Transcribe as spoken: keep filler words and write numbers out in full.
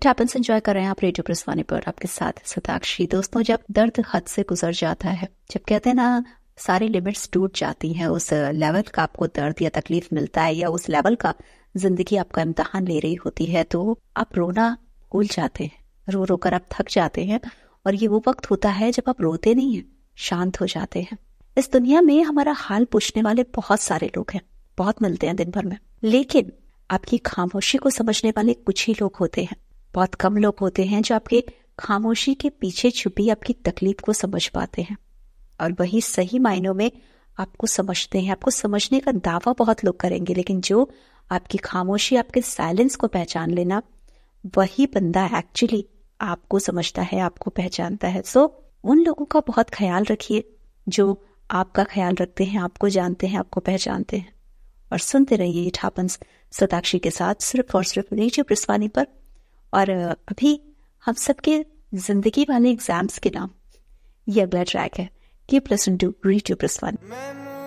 It happens enjoy कर रहे हैं आप रेडियो प्रसवानी पर, आपके साथ सताक्षी। दोस्तों, जब दर्द हद से गुजर जाता है, जब कहते हैं ना सारी लिमिट्स टूट जाती हैं, उस लेवल का आपको दर्द या तकलीफ मिलता है या उस लेवल का जिंदगी आपका इम्तिहान ले रही होती है, तो आप रोना भूल जाते हैं, रो रो कर आप थक जाते हैं। और ये वो वक्त होता है जब आप रोते नहीं हैं, शांत हो जाते हैं। इस दुनिया में हमारा हाल पूछने वाले बहुत सारे लोग हैं, बहुत मिलते हैं दिन भर में, लेकिन आपकी खामोशी को समझने वाले कुछ ही लोग होते हैं। बहुत कम लोग होते हैं जो आपके खामोशी के पीछे छुपी आपकी तकलीफ को समझ पाते हैं, और वही सही मायनों में आपको समझते हैं। आपको समझने का दावा बहुत लोग करेंगे, लेकिन जो आपकी खामोशी, आपके साइलेंस को पहचान लेना, वही बंदा एक्चुअली आपको समझता है, आपको पहचानता है। सो उन लोगों का बहुत ख्याल रखिए जो आपका ख्याल रखते हैं, आपको जानते हैं, आपको पहचानते हैं। और सुनते रहिए इट हैपेंस सताक्षी के साथ, सिर्फ और सिर्फ रेडियो प्रसवानी पर। और अभी हम सबके जिंदगी वाले एग्जाम्स के नाम ये अगला ट्रैक है। Keep listening to radio प्रसवानी।